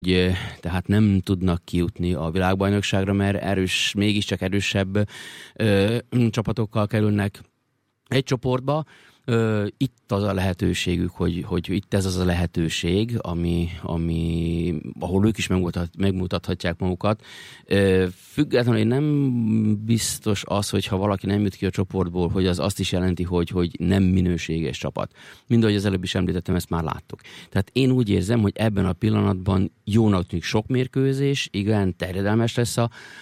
tehát nem tudnak kijutni a világbajnokságra, mert mégiscsak erősebb csapatokkal kerülnek egy csoportba. Itt az a lehetőségük, hogy itt ez az a lehetőség, ahol ők is megmutathatják magukat. Függetlenül nem biztos az, hogyha valaki nem jut ki a csoportból, hogy az azt is jelenti, hogy nem minőséges csapat. Mindahogy az előbb is említettem, ezt már láttuk. Tehát én úgy érzem, hogy ebben a pillanatban jónak tűnik sok mérkőzés, igen, terjedelmes lesz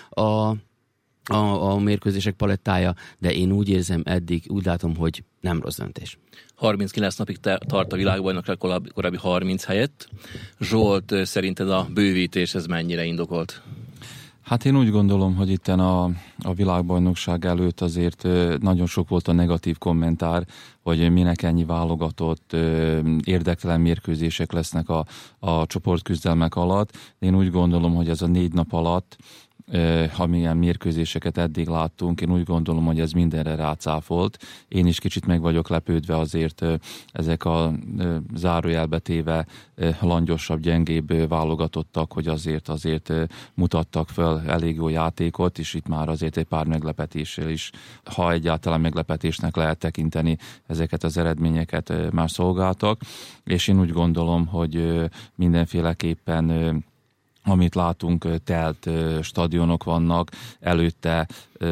a mérkőzések palettája, de én úgy érzem úgy látom, hogy nem rossz döntés. 39 napig tart a világbajnokság korábbi 30 helyett. Zsolt, szerinted a bővítés ez mennyire indokolt? Hát én úgy gondolom, hogy itten a világbajnokság előtt azért nagyon sok volt a negatív kommentár, hogy minek ennyi válogatott, érdektelen mérkőzések lesznek a csoportküzdelmek alatt. Én úgy gondolom, hogy ez a 4 nap alatt, amilyen mérkőzéseket eddig láttunk, én úgy gondolom, hogy ez mindenre rácáfolt. Én is kicsit meg vagyok lepődve azért ezek a zárójelbe téve langyosabb, gyengébb válogatottak, hogy azért mutattak fel elég jó játékot, és itt már azért egy pár meglepetéssel is, ha egyáltalán meglepetésnek lehet tekinteni, ezeket az eredményeket már szolgáltak, és én úgy gondolom, hogy mindenféleképpen amit látunk, telt stadionok vannak, előtte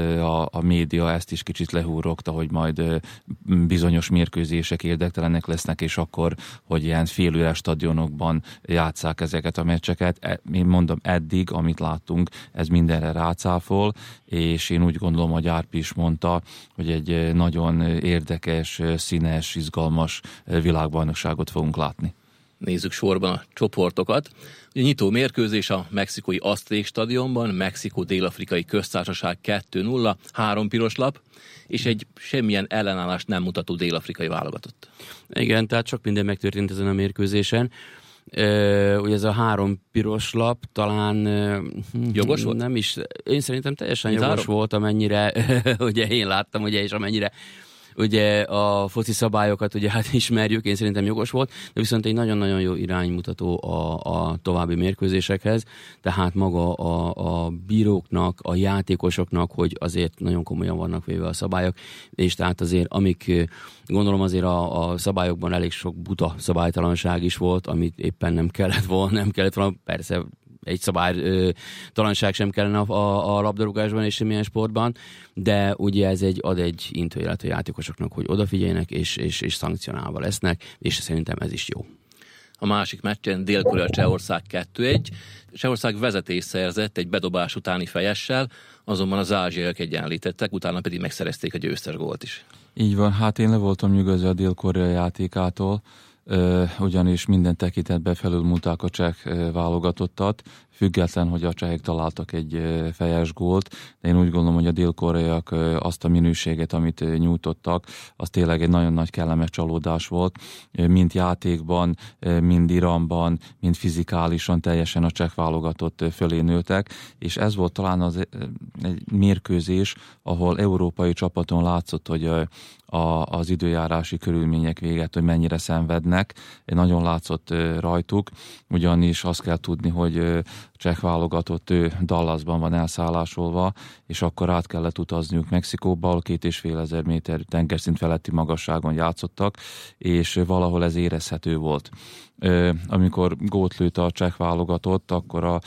a média ezt is kicsit lehúrogta, hogy majd bizonyos mérkőzések érdektelenek lesznek, és akkor, hogy ilyen félüres stadionokban játsszák ezeket a meccseket. Én mondom, eddig, amit láttunk, ez mindenre rácáfol, és én úgy gondolom, hogy Árpi is mondta, hogy egy nagyon érdekes, színes, izgalmas világbajnokságot fogunk látni. Nézzük sorban a csoportokat. A nyitó mérkőzés a mexikói Azték stadionban, Mexikó-Dél-Afrikai Köztársaság 2-0, 3 piros lap, és egy semmilyen ellenállást nem mutató dél-afrikai válogatott. Igen, tehát sok minden megtörtént ezen a mérkőzésen. Ugye ez a 3 piros lap talán jogos volt? Nem is, én szerintem teljesen jogos volt, amennyire ugye én láttam, ugye, és amennyire ugye a foci szabályokat ugye hát ismerjük, én szerintem jogos volt, de viszont egy nagyon-nagyon jó iránymutató a további mérkőzésekhez, tehát maga a bíróknak, a játékosoknak, hogy azért nagyon komolyan vannak véve a szabályok, és tehát azért gondolom azért a szabályokban elég sok buta szabálytalanság is volt, amit éppen nem kellett volna, persze egy szabálytalanság sem kellene a labdarúgásban és semmilyen sportban, de ugye ez ad egy intőjelet a játékosoknak, hogy odafigyeljenek és szankcionálva lesznek, és szerintem ez is jó. A másik meccsen Dél-Korea-Csehország 2-1. Csehország vezetést szerzett egy bedobás utáni fejessel, azonban az ázsiaiak egyenlítettek, utána pedig megszerezték a győztes gólt is. Így van, hát én le voltam nyugodva a Dél-Korea játékától, ugyanis minden tekintetben felülmúlták a cseh válogatottat, független, hogy a csehek találtak egy fejes gólt, de én úgy gondolom, hogy a dél-koreaiak azt a minőséget, amit nyújtottak, az tényleg egy nagyon nagy kellemes csalódás volt. Mind játékban, mind iramban, mind fizikálisan teljesen a cseh válogatott fölé nőtek, és ez volt talán egy mérkőzés, ahol európai csapaton látszott, hogy az időjárási körülmények véget, hogy mennyire szenvednek. Nagyon látszott rajtuk, ugyanis azt kell tudni, hogy cseh válogatott Dallasban van elszállásolva, és akkor át kellett utazniuk Mexikóba, ahol 2500 méter tengerszint feletti magasságon játszottak, és valahol ez érezhető volt. Amikor gólt lőtt a cseh válogatott, akkor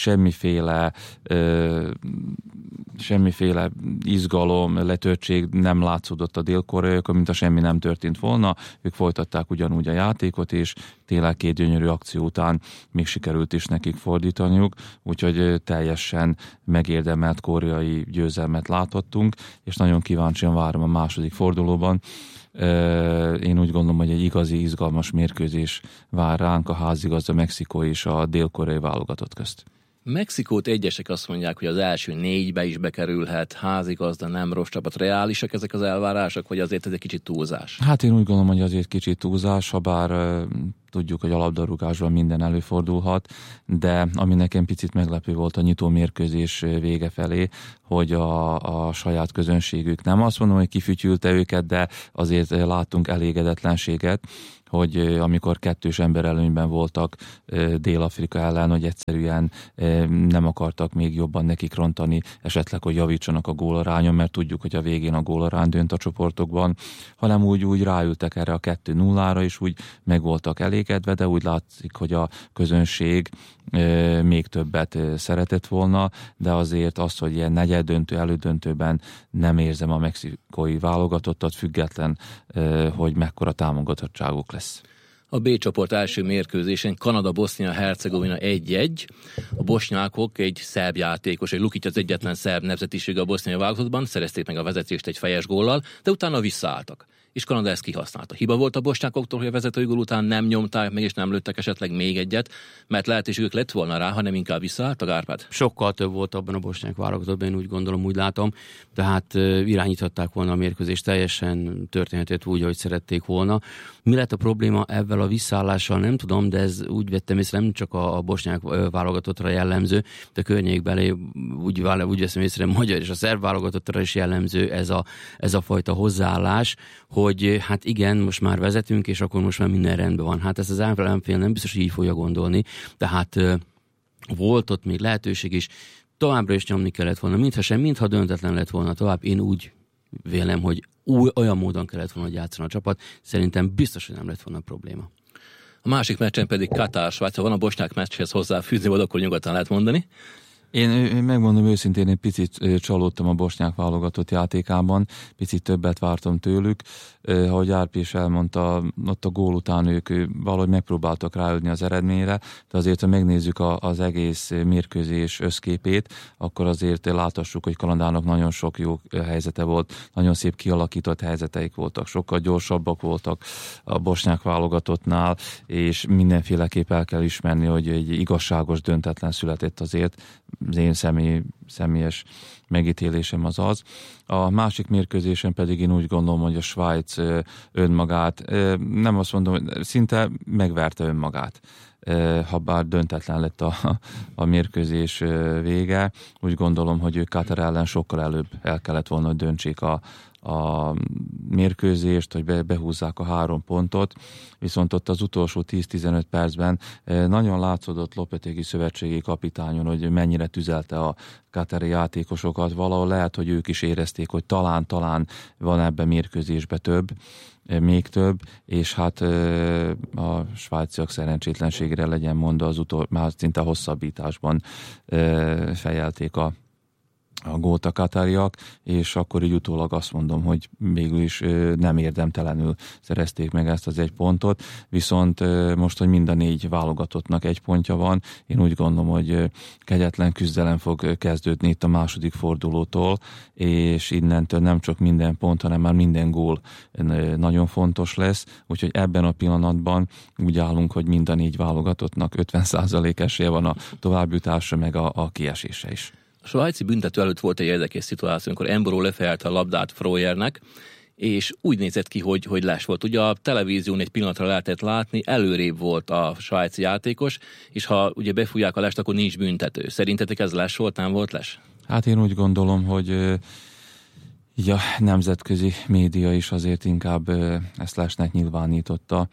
semmiféle izgalom, letöltség nem látszódott a dél-koreaiakon, mint a semmi nem történt volna. Ők folytatták ugyanúgy a játékot, és tényleg 2 gyönyörű akció után még sikerült is nekik fordítaniuk, úgyhogy teljesen megérdemelt koreai győzelmet láthattunk, és nagyon kíváncsian várom a második fordulóban. Én úgy gondolom, hogy egy igazi, izgalmas mérkőzés vár ránk a házigazda Mexikó és a dél-koreai válogatott közt. Mexikót egyesek azt mondják, hogy az első 4-be is bekerülhet, házigazda, nem rossz csapat. Reálisak ezek az elvárások, vagy azért ez egy kicsit túlzás? Hát én úgy gondolom, hogy azért kicsit túlzás, ha bár tudjuk, hogy a labdarúgásban minden előfordulhat, de ami nekem picit meglepő volt a nyitó mérkőzés vége felé, hogy a saját közönségük, nem azt mondom, hogy kifütyülte őket, de azért láttunk elégedetlenséget, hogy amikor kettős emberelőnyben voltak Dél-Afrika ellen, hogy egyszerűen nem akartak még jobban nekik rontani, esetleg, hogy javítsanak a gólarányon, mert tudjuk, hogy a végén a gólarány dönt a csoportokban, hanem úgy ráültek erre a 2-0-ra, és úgy meg voltak elégedve, de úgy látszik, hogy a közönség még többet szeretett volna, de azért azt, hogy ilyen negyeddöntő, elődöntőben nem érzem a mexikói válogatottat, független, hogy mekkora támogatottságuk lesz. A B csoport első mérkőzésen Kanada-Bosznia-Hercegovina 1-1. A bosnyákok egy szerb játékos, egy Lukic az egyetlen szerb nemzetisége a boszniai válogatottban, szerezték meg a vezetést egy fejes góllal, de utána visszaálltak. És Kanada ezt kihasználta. Hiba volt a bosnyákoktól, hogy a vezetői gól után nem nyomták meg, és nem lőttek esetleg még egyet, mert lehetőségük lett volna rá, hanem inkább visszaálltak, Árpád? Sokkal több volt abban a bosnyák válogatottban, én úgy gondolom, úgy látom. Tehát irányíthatták volna a mérkőzést, teljesen történhetett úgy, ahogy szerették volna. Mi lett a probléma ezzel a visszaállással, nem tudom, de ez úgy vettem észre, nem csak a bosnyák válogatottra jellemző, de környékbeli úgy veszem észre, a magyar és a szerb válogatottra is jellemző ez a fajta hozzáállás, hogy hát igen, most már vezetünk, és akkor most már minden rendben van. Hát ezt az ellenfél nem biztos, hogy így fogja gondolni, tehát volt ott még lehetőség is, továbbra is nyomni kellett volna, mintha döntetlen lett volna tovább. Én úgy vélem, hogy olyan módon kellett volna, hogy játszani a csapat, szerintem biztos, hogy nem lett volna probléma. A másik meccsen pedig Katár-Svájc, ha van a bosnyák meccshez hozzáfűzni, vagy akkor nyugodtan lehet mondani. Én megmondom őszintén, egy picit csalódtam a bosnyák válogatott játékában, picit többet vártam tőlük. Ahogy Árpi is elmondta, ott a gól után ők valahogy megpróbáltak ráülni az eredményre, de azért, ha megnézzük az egész mérkőzés összképét, akkor azért láthassuk, hogy Kanadának nagyon sok jó helyzete volt, nagyon szép kialakított helyzeteik voltak, sokkal gyorsabbak voltak a bosnyák válogatottnál, és mindenféleképp el kell ismerni, hogy egy igazságos döntetlen született azért. Az én személyes megítélésem az. A másik mérkőzésen pedig én úgy gondolom, hogy a Svájc önmagát, nem azt mondom, hogy szinte megverte önmagát, ha bár döntetlen lett a mérkőzés vége. Úgy gondolom, hogy ők Katar ellen sokkal előbb el kellett volna, hogy döntsék a mérkőzést, hogy behúzzák a 3 pontot, viszont ott az utolsó 10-15 percben nagyon látszódott Lopetegui szövetségi kapitányon, hogy mennyire tüzelte a katari játékosokat. Valahol lehet, hogy ők is érezték, hogy talán van ebben mérkőzésben még több, és hát a svájciak szerencsétlenségre legyen mondva, már szinte hosszabbításban fejelték a gólt a katariak, és akkor így utólag azt mondom, hogy végül is nem érdemtelenül szerezték meg ezt az 1 pontot, viszont most, hogy mind a 4 válogatottnak 1 pontja van, én úgy gondolom, hogy kegyetlen küzdelem fog kezdődni itt a második fordulótól, és innentől nem csak minden pont, hanem már minden gól nagyon fontos lesz, úgyhogy ebben a pillanatban úgy állunk, hogy mind a 4 válogatottnak 50% esélye van a továbbjutásra, meg a kiesése is. A svájci büntető előtt volt egy érdekes szituáció, amikor Embolo lefejelte a labdát Freuernek, és úgy nézett ki, hogy les volt. Ugye a televízión egy pillanatra lehetett látni, előrébb volt a svájci játékos, és ha ugye befújják a lest, akkor nincs büntető. Szerintetek ez les volt, nem volt les? Hát én úgy gondolom, hogy így a nemzetközi média is azért inkább ezt lesnek nyilvánította.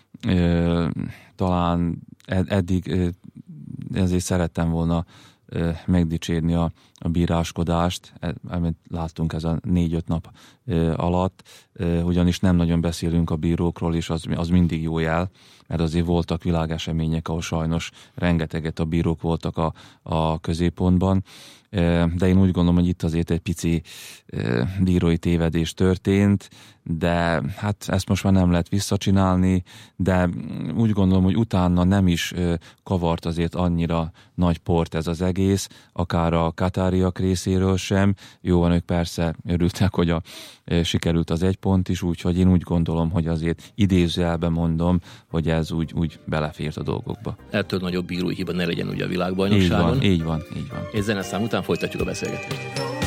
Talán eddig ezért szerettem volna megdicsérni a bíráskodást, amit láttunk ez a 4-5 nap alatt, ugyanis nem nagyon beszélünk a bírókról, és az mindig jó jel, mert azért voltak világesemények, ahol sajnos rengeteget a bírók voltak a középpontban, de én úgy gondolom, hogy itt azért egy pici bírói tévedés történt, de hát ezt most már nem lehet visszacsinálni, de úgy gondolom, hogy utána nem is kavart azért annyira nagy port ez az egész, akár a katáriak részéről sem. Jó van, ők persze örültek, hogy sikerült az 1 pont is, úgyhogy én úgy gondolom, hogy azért idézőjelben mondom, hogy ez úgy belefért a dolgokba. Ettől nagyobb bírói hiba ne legyen ugye a világbajnokságon. Így van. És zeneszám után folytatjuk a beszélgetést.